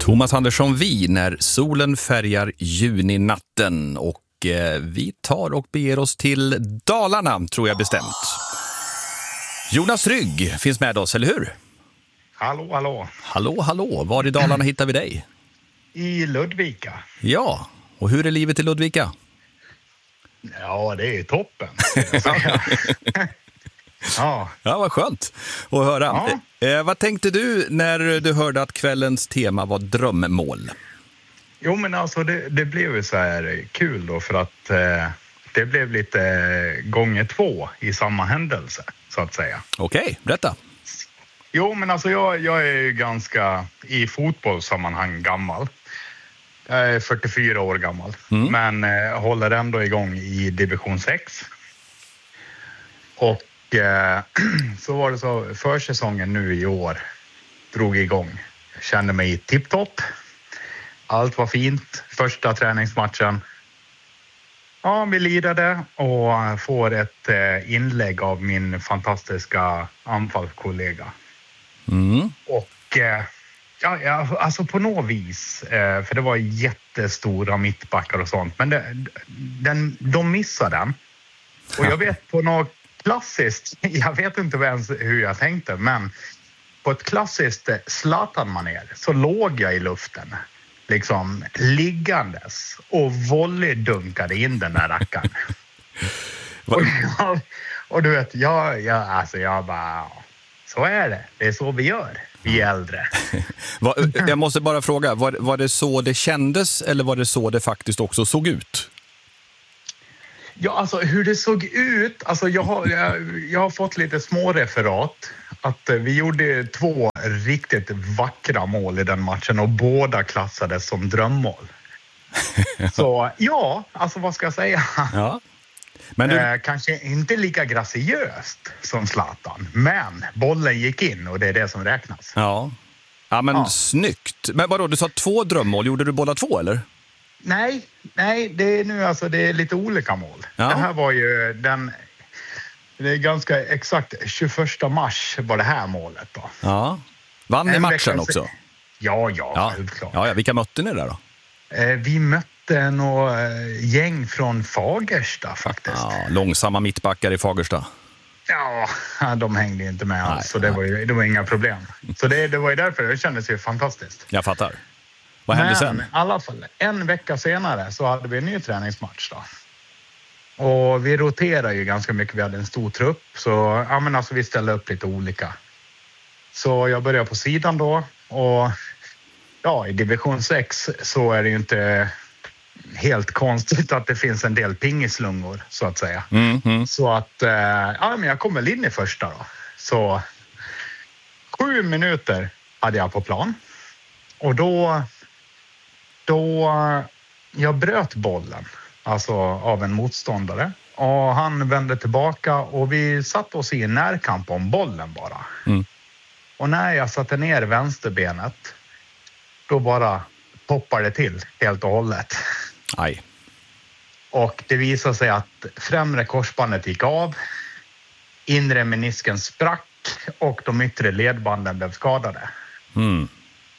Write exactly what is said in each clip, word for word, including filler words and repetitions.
Thomas Andersson Vi när solen färgar juninatten, och eh, vi tar och beger oss till Dalarna, tror jag bestämt. Jonas Rygg finns med oss, eller hur? Hallå, hallå. Hallå, hallå. Var i Dalarna hittar vi dig? I Ludvika. Ja, och hur är livet i Ludvika? Ja, det är toppen. ja. Ja, vad skönt att höra. Ja. Eh, vad tänkte du när du hörde att kvällens tema var drömmål? Jo, men alltså det, det blev ju så här kul då, för att eh, det blev lite gånger två i samma händelse, så att säga. Okej, berätta. Jo, men alltså jag, jag är ju ganska i fotbollssammanhang gammal. Jag är fyrtiofyra år gammal, mm. men eh, håller ändå igång i division sex. Och eh, så var det så, försäsongen nu i år drog igång. Jag kände mig tipptopp. Allt var fint. Första träningsmatchen. Ja, vi lirade och får ett eh, inlägg av min fantastiska anfallskollega. Mm. Och eh, ja, ja, alltså på något vis, eh, för det var jättestora mittbackar och sånt, men det, den, de missade den. Och jag vet på något klassiskt, jag vet inte ens hur jag tänkte, men på ett klassiskt Zlatan-manér så låg jag i luften, liksom liggandes, och volleydunkade in den där rackaren. och, jag, och du vet, jag, jag, alltså jag bara, så är det. Det är så vi gör, vi är äldre. Jag måste bara fråga, var, var det så det kändes, eller var det så det faktiskt också såg ut? Ja, alltså hur det såg ut, alltså jag har, jag, jag har fått lite små referat att vi gjorde två riktigt vackra mål i den matchen och båda klassades som drömmål. Så ja, alltså vad ska jag säga? Ja. Men du... eh, kanske inte lika graciöst som Zlatan, men bollen gick in och det är det som räknas. Ja, ja men ja. Snyggt. Men vadå, du sa två drömmål, gjorde du båda två eller? Nej, nej, det är nu alltså det är lite olika mål. Ja. Det här var ju den, det är ganska exakt tjugoförsta mars var det här målet då. Ja, vann ni matchen också? Ja, ja, ja. självklart. Ja, ja, vilka mötte ni där då? Eh, vi mötte några gäng från Fagersta faktiskt. Ja, långsamma mittbackar i Fagersta. Ja, de hängde inte med alls, nej, så det var, ju, det var inga problem. Så det, det var ju därför det kändes ju fantastiskt. Jag fattar. Vad hände sen? Men i alla fall, en vecka senare så hade vi en ny träningsmatch då. Och vi roterade ju ganska mycket, vi hade en stor trupp. Så ja, men alltså, vi ställde upp lite olika. Så jag började på sidan då. Och ja, i division sex så är det ju inte helt konstigt att det finns en del pingislungor, så att säga. Mm, mm. Så att, eh, ja men jag kom väl in i första då. Så sju minuter hade jag på plan. Och då... Då jag bröt bollen, alltså av en motståndare. Och han vände tillbaka och vi satt oss i en närkamp om bollen bara. Mm. Och när jag satte ner vänsterbenet, då bara poppade det till helt och hållet. Aj. Och det visade sig att främre korsbandet gick av, inre menisken sprack och de yttre ledbanden blev skadade. Mm.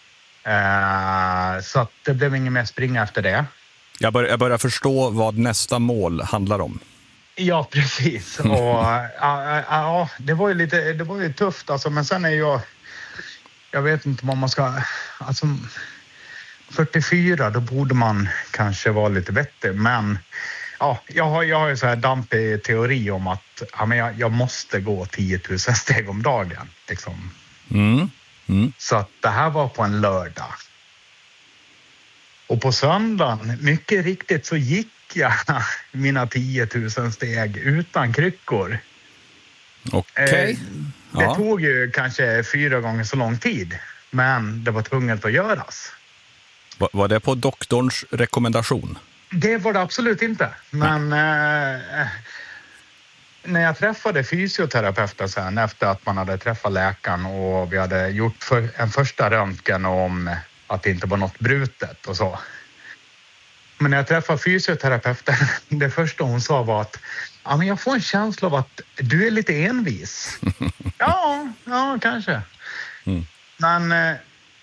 Uh, så att det blev ingen mer springa efter det. Jag, bör, jag börjar förstå vad nästa mål handlar om. Ja, precis. Och ja, uh, uh, uh, det var ju lite, det var ju tufft alltså, men sen är jag jag vet inte vad man ska, alltså fyrtiofyra, då borde man kanske vara lite vettig, men ja, jag har jag har ju så här dampig teori om att ja, men jag, jag måste gå tio tusen steg om dagen liksom. Mm. Mm. Så att det här var på en lördag. Och på söndagen, mycket riktigt, så gick jag mina tio tusen steg utan kryckor. Okej. Okay. Eh, det ja. tog ju kanske fyra gånger så lång tid, men det var tvunget att göras. Var, var det på doktorns rekommendation? Det var det absolut inte. Men eh, när jag träffade fysioterapeuten sen efter att man hade träffat läkaren och vi hade gjort för, en första röntgen om att det inte var något brutet och så. Men när jag träffade fysioterapeuten, det första hon sa var att ja, men jag får en känsla av att du är lite envis. ja, ja, kanske. Mm. Men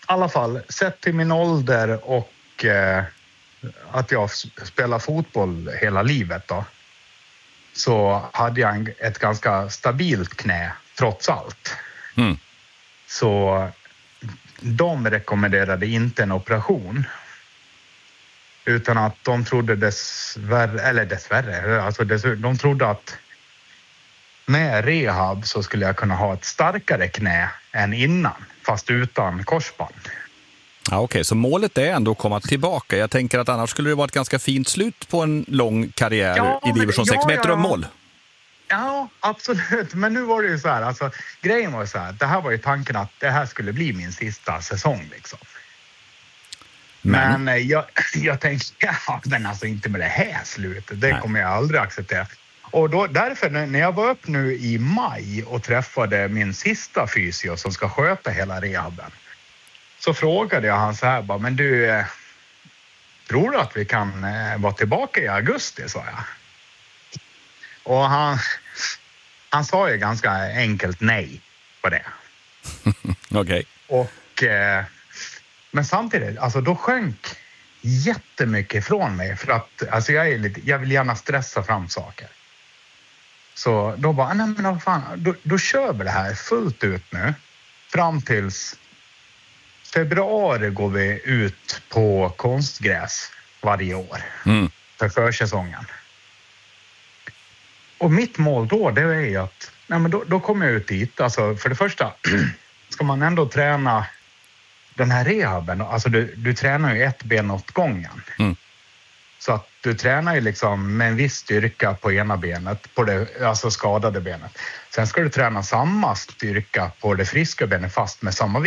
alla fall, sett till min ålder och eh, att jag spelar fotboll hela livet då, så hade jag en, ett ganska stabilt knä trots allt. Mm. Så de rekommenderade inte en operation. Utan att de trodde dessvärre, eller dessvärre, alltså dess, de trodde att med rehab så skulle jag kunna ha ett starkare knä än innan, fast utan korsband. Ja, okej, okay. Så målet är ändå att komma tillbaka. Jag tänker att annars skulle det vara ett ganska fint slut på en lång karriär ja, i division sex ja, med ett drömmål. Ja, absolut. Men nu var det ju så här, alltså grejen var ju så här, det här var ju tanken att det här skulle bli min sista säsong liksom. Men, men jag, jag tänkte, ja, men alltså inte med det här slutet, det Nej. kommer jag aldrig acceptera. Och då, därför när jag var upp nu i maj och träffade min sista fysio som ska sköta hela rehaben, så frågade jag han så här, bara, men du, tror du att vi kan eh, vara tillbaka i augusti, sa jag. Och han, han sa ju ganska enkelt nej på det. Okej. Okay. Och, eh, men samtidigt, alltså då sjönk jättemycket ifrån mig, för att alltså jag, är lite, jag vill gärna stressa fram saker. Så då bara, nej men vad fan, då, då kör vi det här fullt ut nu. Fram tills februari går vi ut på konstgräs varje år. Mm. För försäsongen. Och mitt mål då, det är ju att, nej men då, då kommer jag ut dit. Alltså för det första ska man ändå träna den här rehaben. Alltså du, du tränar ju ett ben åt gången. Mm. Så att du tränar ju liksom med en viss styrka på ena benet, på det alltså skadade benet. Sen ska du träna samma styrka på det friska benet fast med samma